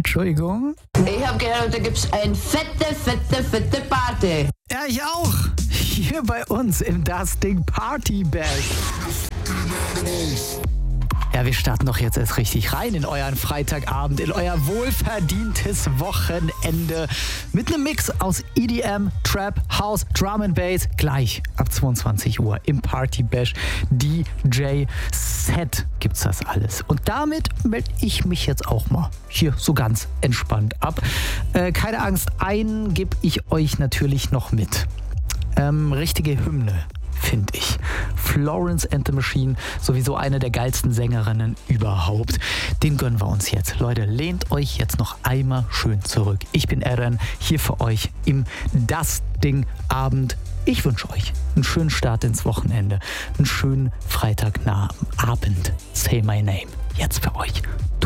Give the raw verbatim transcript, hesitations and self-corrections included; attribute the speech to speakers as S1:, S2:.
S1: Entschuldigung?
S2: Ich habe gehört, da gibt's eine fette, fette, fette Party.
S1: Ja, ich auch. Hier bei uns im Das Ding Party Bash. Ja, wir starten doch jetzt erst richtig rein in euren Freitagabend, in euer wohlverdientes Wochenende mit einem Mix aus E D M, Trap, House, Drum and Bass. Gleich ab zweiundzwanzig Uhr im Party Bash D J Set gibt's das alles. Und damit melde ich mich jetzt auch mal hier so ganz entspannt ab. Äh, keine Angst, einen gebe ich euch natürlich noch mit. Ähm, richtige Hymne, finde ich. Florence and the Machine, sowieso eine der geilsten Sängerinnen überhaupt. Den gönnen wir uns jetzt. Leute, lehnt euch jetzt noch einmal schön zurück. Ich bin Eren, hier für euch im Das Ding Abend. Ich wünsche euch einen schönen Start ins Wochenende, einen schönen Freitagabend. Say my name. Jetzt für euch.